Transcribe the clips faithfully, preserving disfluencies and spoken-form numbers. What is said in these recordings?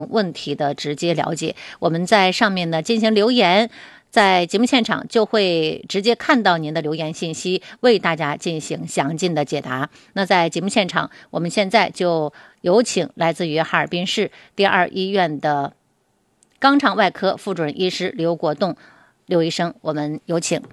问题的直接了解。我们在上面呢进行留言，在节目现场就会直接看到您的留言信息，为大家进行详尽的解答。那在节目现场，我们现在就有请来自于哈尔滨市第二医院的肛肠外科副主任医师刘国栋刘医生，我们有请。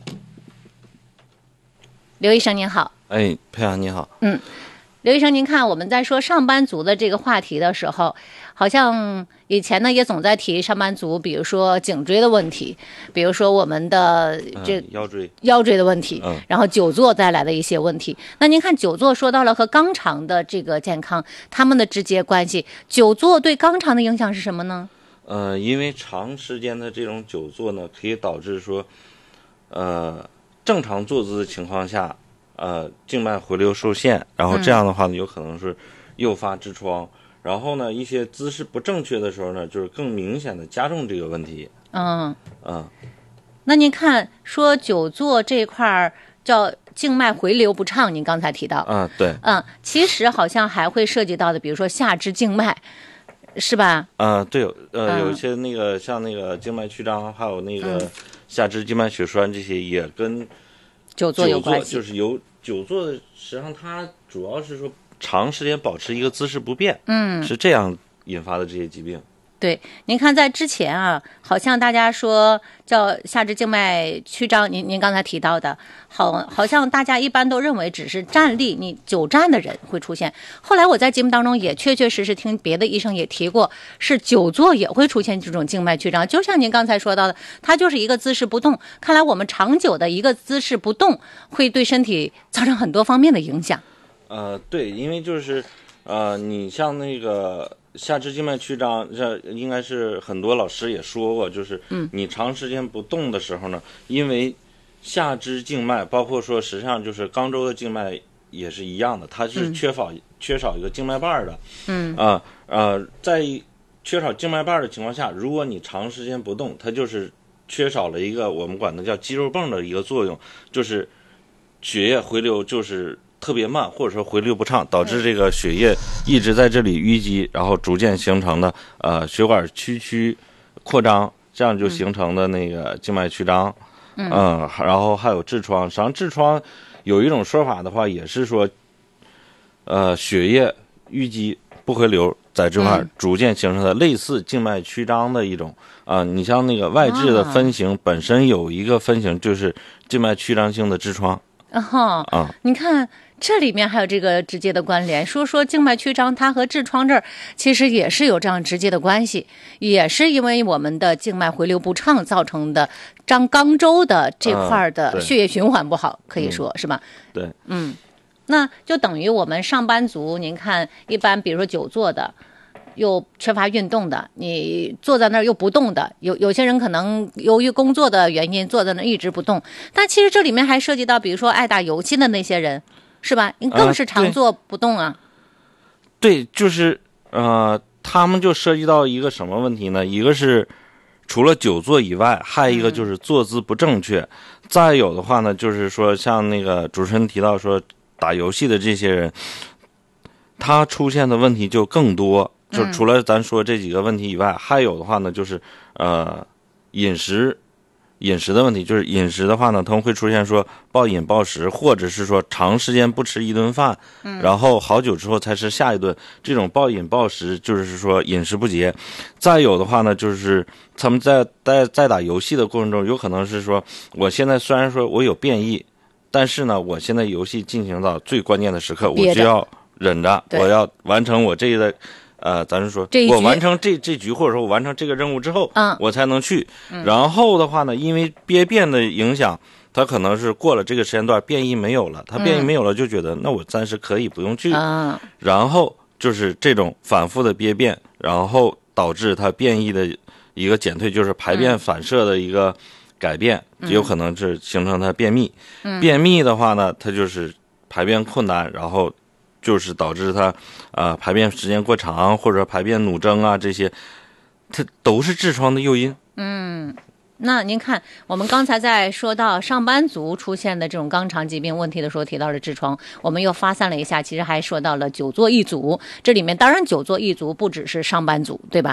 刘医生您好。 哎，佩阳你好。 嗯，刘医生，您看我们在说上班族的这个话题的时候，好像以前呢也总在提上班族，比如说颈椎的问题，比如说我们的这、 嗯、腰椎腰椎的问题、 嗯， 然后久坐带来的一些问题。那您看久坐说到了和肛肠的这个健康，他们的直接关系，久坐对肛肠的影响是什么呢？ 呃，因为长时间的这种久坐呢，可以导致说，呃，正常坐姿的情况下，呃，静脉回流受限，然后这样的话呢，有可能是诱发痔疮。然后呢，一些姿势不正确的时候呢，就是更明显的加重这个问题。 嗯嗯， 那您看说久坐这块儿叫静脉回流不畅，您刚才提到， 啊、嗯，对， 嗯，其实好像还会涉及到的，比如说下肢静脉，是吧？ 啊、呃，对，呃， 嗯、 有一些那个像那个静脉曲张，还有那个下肢静脉血栓，这些也跟久坐有关系， 就是有久坐的，实际上它主要是说长时间保持一个姿势不变， 嗯， 是这样引发的这些疾病。 对，您看在之前啊，好像大家说叫下肢静脉曲张，您您刚才提到的，好，好像大家一般都认为只是站立，你久站的人会出现。后来我在节目当中也确确实实听别的医生也提过，是久坐也会出现这种静脉曲张。就像您刚才说到的，它就是一个姿势不动。看来我们长久的一个姿势不动，会对身体造成很多方面的影响。 呃，对，因为就是呃，你像那个下肢静脉曲张，这应该是很多老师也说过，就是你长时间不动的时候呢，嗯、因为下肢静脉，包括说实际上就是肛周的静脉也是一样的，它是缺少、嗯、缺少一个静脉瓣的。嗯啊 呃, 呃，在缺少静脉瓣的情况下，如果你长时间不动，它就是缺少了一个我们管它叫肌肉泵的一个作用，就是血液回流就是特别慢，或者说回流不畅，导致这个血液一直在这里淤积，然后逐渐形成的呃血管区区扩张，这样就形成的那个静脉曲张。嗯，嗯然后还有痔疮。实际上痔疮有一种说法的话，也是说，呃，血液淤积不回流，在这块逐渐形成的类似静脉曲张的一种啊、呃。你像那个外痔的分型、啊、本身有一个分型就是静脉曲张性的痔疮。 哦，啊，你看这里面还有这个直接的关联，说说静脉曲张它和痔疮这儿其实也是有这样直接的关系，也是因为我们的静脉回流不畅造成的张肛周的这块的血液循环不好，嗯、可以说、嗯、是吧？ 对， 嗯，那就等于我们上班族，您看一般比如说久坐的，又缺乏运动的，你坐在那儿又不动的，有有些人可能由于工作的原因坐在那儿一直不动，但其实这里面还涉及到比如说爱打游戏的那些人，是吧？你更是常坐不动啊。 呃、对, 对，就是呃，他们就涉及到一个什么问题呢？一个是除了久坐以外，还有一个就是坐姿不正确、嗯、再有的话呢，就是说像那个主持人提到说打游戏的这些人，他出现的问题就更多。就除了咱说这几个问题以外、嗯、还有的话呢就是呃饮食饮食的问题，就是饮食的话呢，他们会出现说暴饮暴食，或者是说长时间不吃一顿饭、嗯、然后好久之后才吃下一顿，这种暴饮暴食就是说饮食不节。再有的话呢，就是他们在在在打游戏的过程中，有可能是说我现在虽然说我有变异，但是呢我现在游戏进行到最关键的时刻，我就要忍着，我要完成我这一个呃，咱是说我完成这这局，或者说我完成这个任务之后，嗯，我才能去、嗯。然后的话呢，因为憋便的影响，他可能是过了这个时间段，便意没有了，他便意没有了，就觉得、嗯、那我暂时可以不用去。嗯、然后就是这种反复的憋便，然后导致他便意的一个减退，就是排便反射的一个改变，嗯、有可能是形成他便秘。嗯、便秘的话呢，他就是排便困难，然后。就是导致它，呃，排便时间过长，或者排便弩征啊，这些，它都是痔疮的诱因。 嗯， 那您看，我们刚才在说到上班族出现的这种肛肠疾病问题的时候，提到了痔疮，我们又发散了一下，其实还说到了久坐一族。这里面当然久坐一族不只是上班族，对吧？